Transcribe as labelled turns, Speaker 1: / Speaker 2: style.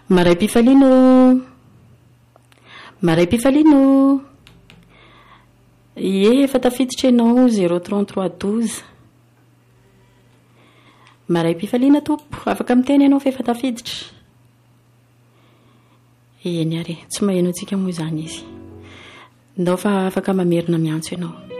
Speaker 1: Maray-pifaliano. Maray-pifaliano. Ie, efa tafiditra ianao 03312. Maray-pifaliana tompo, afaka miteny ianao fa efa tafiditra. Eny ary, tsy maheno antsika moa izany izy. Ndao fa afaka mamerina miantso ianao.